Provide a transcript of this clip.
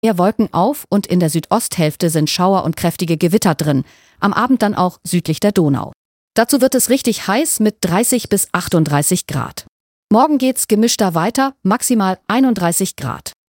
Eher Wolken auf und in der Südosthälfte sind Schauer und kräftige Gewitter drin. Am Abend dann auch südlich der Donau. Dazu wird es richtig heiß mit 30 bis 38 Grad. Morgen geht's gemischter weiter, maximal 31 Grad.